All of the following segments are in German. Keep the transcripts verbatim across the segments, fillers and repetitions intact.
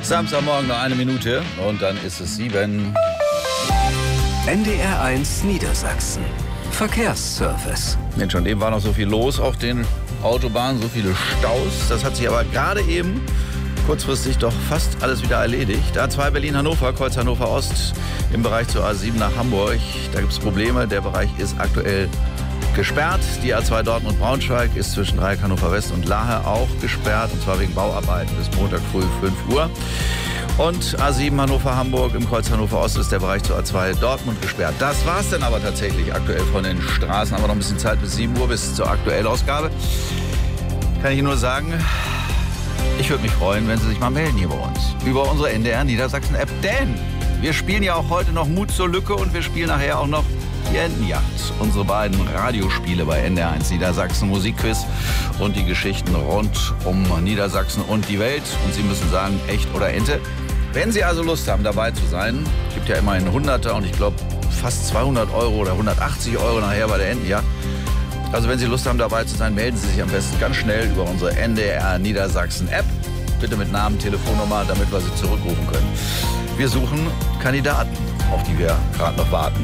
Samstagmorgen noch eine Minute und dann ist es sieben. N D R eins Niedersachsen. Verkehrsservice. Mensch, und eben war noch so viel los auf den Autobahnen, so viele Staus. Das hat sich aber gerade eben kurzfristig doch fast alles wieder erledigt. A zwei Berlin-Hannover, Kreuz Hannover Ost im Bereich zur A sieben nach Hamburg. Da gibt es Probleme. Der Bereich ist aktuell gesperrt. Die A zwei Dortmund-Braunschweig ist zwischen Dreieck Hannover West und Lahe auch gesperrt. Und zwar wegen Bauarbeiten bis Montag früh fünf Uhr. Und A sieben Hannover-Hamburg im Kreuz Hannover Ost ist der Bereich zur A zwei Dortmund gesperrt. Das war es dann aber tatsächlich aktuell von den Straßen. Haben wir noch ein bisschen Zeit bis sieben Uhr, bis zur Aktuellausgabe. Kann ich nur sagen, ich würde mich freuen, wenn Sie sich mal melden hier bei uns. Über unsere N D R Niedersachsen-App. Denn wir spielen ja auch heute noch Mut zur Lücke und wir spielen nachher auch noch die Entenjagd. Unsere beiden Radiospiele bei N D R eins Niedersachsen, Musikquiz und die Geschichten rund um Niedersachsen und die Welt. Und Sie müssen sagen, echt oder Ente. Wenn Sie also Lust haben, dabei zu sein, gibt ja immerhin Hunderter und ich glaube fast zweihundert Euro oder hundertachtzig Euro nachher bei der Entenjagd. Also wenn Sie Lust haben, dabei zu sein, melden Sie sich am besten ganz schnell über unsere N D R Niedersachsen-App. Bitte mit Namen, Telefonnummer, damit wir Sie zurückrufen können. Wir suchen Kandidaten, auf die wir gerade noch warten.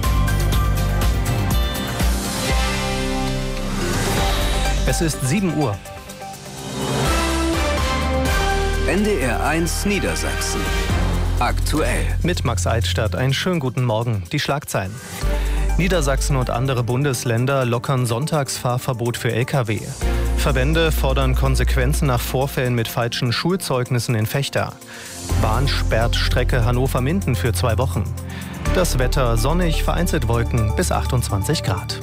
Es ist sieben Uhr. N D R eins Niedersachsen. Aktuell. Mit Max Eitstadt. Einen schönen guten Morgen. Die Schlagzeilen. Niedersachsen und andere Bundesländer lockern Sonntagsfahrverbot für L K W. Verbände fordern Konsequenzen nach Vorfällen mit falschen Schulzeugnissen in Vechta. Bahn sperrt Strecke Hannover-Minden für zwei Wochen. Das Wetter sonnig, vereinzelt Wolken bis achtundzwanzig Grad.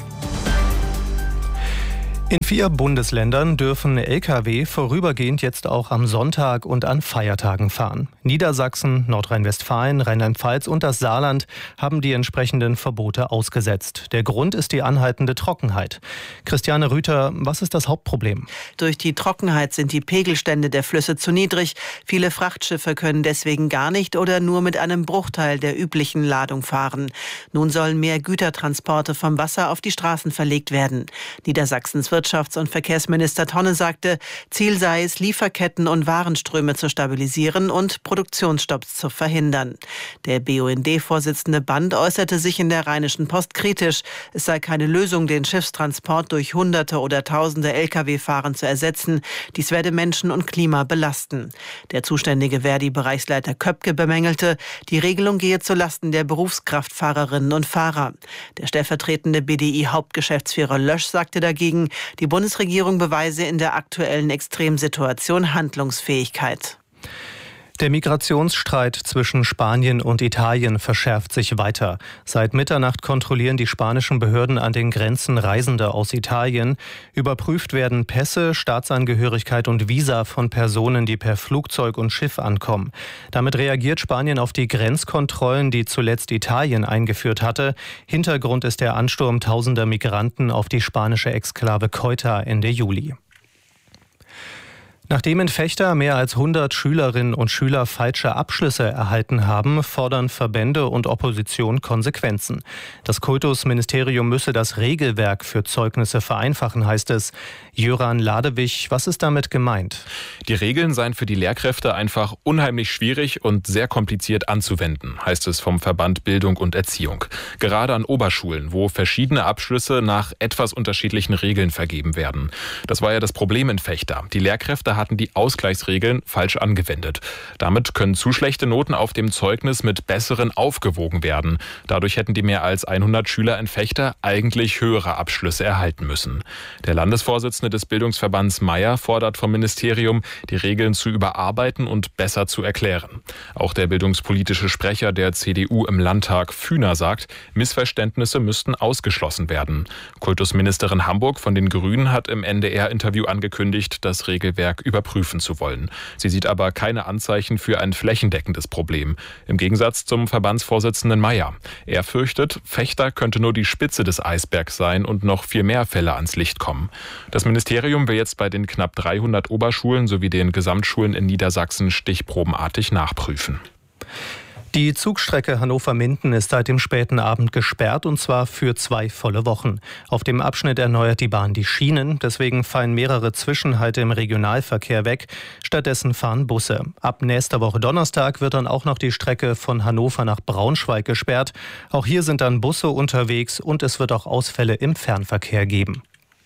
In vier Bundesländern dürfen L K W vorübergehend jetzt auch am Sonntag und an Feiertagen fahren. Niedersachsen, Nordrhein-Westfalen, Rheinland-Pfalz und das Saarland haben die entsprechenden Verbote ausgesetzt. Der Grund ist die anhaltende Trockenheit. Christiane Rüther, was ist das Hauptproblem? Durch die Trockenheit sind die Pegelstände der Flüsse zu niedrig. Viele Frachtschiffe können deswegen gar nicht oder nur mit einem Bruchteil der üblichen Ladung fahren. Nun sollen mehr Gütertransporte vom Wasser auf die Straßen verlegt werden. Niedersachsens Wirtschafts- und Verkehrsminister Tonne sagte, Ziel sei es, Lieferketten und Warenströme zu stabilisieren und Produktionsstopps zu verhindern. Der B U N D-Vorsitzende Band äußerte sich in der Rheinischen Post kritisch. Es sei keine Lösung, den Schiffstransport durch Hunderte oder Tausende L K W-Fahrern zu ersetzen. Dies werde Menschen und Klima belasten. Der zuständige Verdi-Bereichsleiter Köpke bemängelte, die Regelung gehe zulasten der Berufskraftfahrerinnen und Fahrer. Der stellvertretende B D I-Hauptgeschäftsführer Lösch sagte dagegen, die Bundesregierung beweise in der aktuellen Extremsituation Handlungsfähigkeit. Der Migrationsstreit zwischen Spanien und Italien verschärft sich weiter. Seit Mitternacht kontrollieren die spanischen Behörden an den Grenzen Reisende aus Italien. Überprüft werden Pässe, Staatsangehörigkeit und Visa von Personen, die per Flugzeug und Schiff ankommen. Damit reagiert Spanien auf die Grenzkontrollen, die zuletzt Italien eingeführt hatte. Hintergrund ist der Ansturm tausender Migranten auf die spanische Exklave Ceuta Ende Juli. Nachdem in Vechta mehr als hundert Schülerinnen und Schüler falsche Abschlüsse erhalten haben, fordern Verbände und Opposition Konsequenzen. Das Kultusministerium müsse das Regelwerk für Zeugnisse vereinfachen, heißt es. Jöran Ladewig, was ist damit gemeint? Die Regeln seien für die Lehrkräfte einfach unheimlich schwierig und sehr kompliziert anzuwenden, heißt es vom Verband Bildung und Erziehung. Gerade an Oberschulen, wo verschiedene Abschlüsse nach etwas unterschiedlichen Regeln vergeben werden. Das war ja das Problem in Vechta. Die Lehrkräfte hatten die Ausgleichsregeln falsch angewendet. Damit können zu schlechte Noten auf dem Zeugnis mit besseren aufgewogen werden. Dadurch hätten die mehr als hundert Schüler in Vechta eigentlich höhere Abschlüsse erhalten müssen. Der Landesvorsitzende des Bildungsverbands Meier fordert vom Ministerium, die Regeln zu überarbeiten und besser zu erklären. Auch der bildungspolitische Sprecher der C D U im Landtag, Fühner, sagt, Missverständnisse müssten ausgeschlossen werden. Kultusministerin Hamburg von den Grünen hat im N D R-Interview angekündigt, das Regelwerk überprüfen zu wollen. Sie sieht aber keine Anzeichen für ein flächendeckendes Problem. Im Gegensatz zum Verbandsvorsitzenden Meier. Er fürchtet, Vechta könnte nur die Spitze des Eisbergs sein und noch viel mehr Fälle ans Licht kommen. Das Ministerium will jetzt bei den knapp dreihundert Oberschulen sowie den Gesamtschulen in Niedersachsen stichprobenartig nachprüfen. Die Zugstrecke Hannover-Minden ist seit dem späten Abend gesperrt, und zwar für zwei volle Wochen. Auf dem Abschnitt erneuert die Bahn die Schienen, deswegen fallen mehrere Zwischenhalte im Regionalverkehr weg. Stattdessen fahren Busse. Ab nächster Woche Donnerstag wird dann auch noch die Strecke von Hannover nach Braunschweig gesperrt. Auch hier sind dann Busse unterwegs und es wird auch Ausfälle im Fernverkehr geben.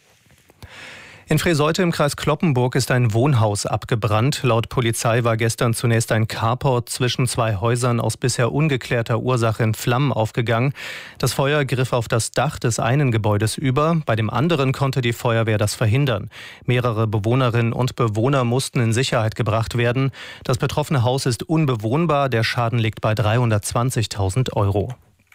In Freseute im Kreis Cloppenburg ist ein Wohnhaus abgebrannt. Laut Polizei war gestern zunächst ein Carport zwischen zwei Häusern aus bisher ungeklärter Ursache in Flammen aufgegangen. Das Feuer griff auf das Dach des einen Gebäudes über. Bei dem anderen konnte die Feuerwehr das verhindern. Mehrere Bewohnerinnen und Bewohner mussten in Sicherheit gebracht werden. Das betroffene Haus ist unbewohnbar. Der Schaden liegt bei dreihundertzwanzigtausend Euro.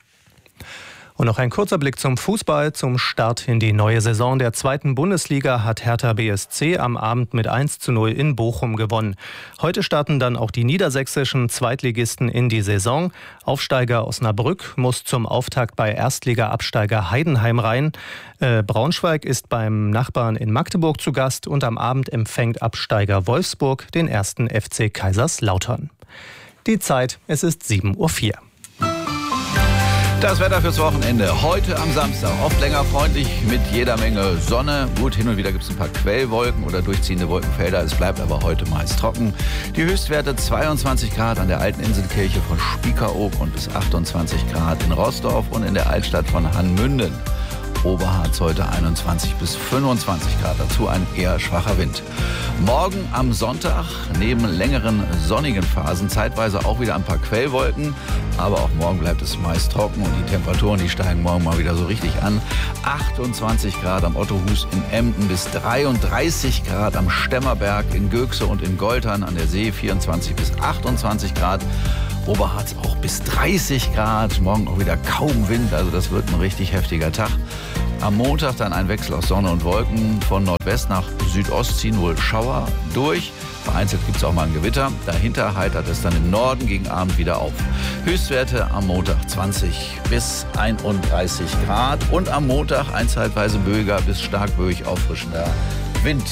Und noch ein kurzer Blick zum Fußball. Zum Start in die neue Saison der zweiten Bundesliga hat Hertha B S C am Abend mit eins zu null in Bochum gewonnen. Heute starten dann auch die niedersächsischen Zweitligisten in die Saison. Aufsteiger Osnabrück muss zum Auftakt bei Erstliga-Absteiger Heidenheim rein. Äh, Braunschweig ist beim Nachbarn in Magdeburg zu Gast und am Abend empfängt Absteiger Wolfsburg den ersten F C Kaiserslautern. Die Zeit, es ist sieben Uhr vier. Das Wetter fürs Wochenende. Heute am Samstag oft länger freundlich mit jeder Menge Sonne. Gut, hin und wieder gibt es ein paar Quellwolken oder durchziehende Wolkenfelder. Es bleibt aber heute meist trocken. Die Höchstwerte zweiundzwanzig Grad an der alten Inselkirche von Spiekeroog und bis achtundzwanzig Grad in Roßdorf und in der Altstadt von Hanmünden. Oberharz heute einundzwanzig bis fünfundzwanzig Grad, dazu ein eher schwacher Wind. Morgen am Sonntag neben längeren sonnigen Phasen zeitweise auch wieder ein paar Quellwolken, aber auch morgen bleibt es meist trocken und die Temperaturen, die steigen morgen mal wieder so richtig an. achtundzwanzig Grad am Ottohus in Emden bis dreiunddreißig Grad am Stemmerberg in Gökse und in Goltern an der See, vierundzwanzig bis achtundzwanzig Grad. Oberharz auch bis dreißig Grad, morgen auch wieder kaum Wind, also das wird ein richtig heftiger Tag. Am Montag dann ein Wechsel aus Sonne und Wolken, von Nordwest nach Südost ziehen wohl Schauer durch. Vereinzelt gibt es auch mal ein Gewitter, dahinter heitert es dann im Norden gegen Abend wieder auf. Höchstwerte am Montag zwanzig bis einunddreißig Grad und am Montag ein zeitweise böiger bis stark böig auffrischender Wind.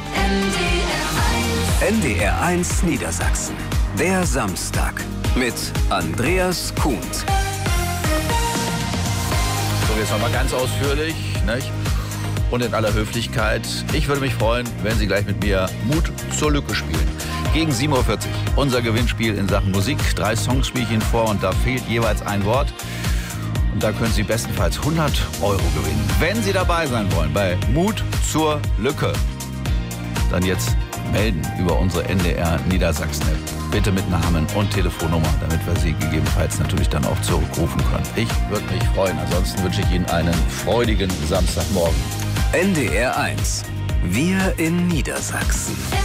N D R eins Niedersachsen, der Samstag mit Andreas Kuhn. So, jetzt nochmal ganz ausführlich, nicht? Und in aller Höflichkeit. Ich würde mich freuen, wenn Sie gleich mit mir Mut zur Lücke spielen. Gegen sieben Uhr vierzig, unser Gewinnspiel in Sachen Musik. Drei Songs spiele ich Ihnen vor und da fehlt jeweils ein Wort. Und da können Sie bestenfalls hundert Euro gewinnen. Wenn Sie dabei sein wollen bei Mut zur Lücke, dann jetzt melden über unsere N D R Niedersachsen-App. Bitte mit Namen und Telefonnummer, damit wir Sie gegebenenfalls natürlich dann auch zurückrufen können. Ich würde mich freuen. Ansonsten wünsche ich Ihnen einen freudigen Samstagmorgen. N D R eins. Wir in Niedersachsen.